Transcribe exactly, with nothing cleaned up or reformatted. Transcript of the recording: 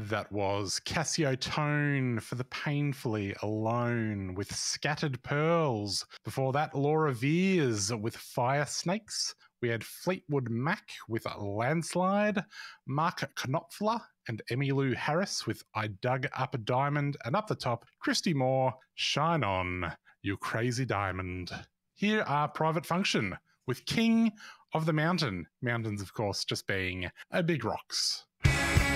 That was Cassio Tone for The Painfully Alone with Scattered Pearls. Before that, Laura Veers with Fire Snakes. We had Fleetwood Mac with Landslide, Mark Knopfler and Emmylou Harris with I Dug Up a Diamond, and up the top, Christy Moore, Shine On, You Crazy Diamond. Here are Private Function with King of the Mountain. Mountains, of course, just being a big rocks.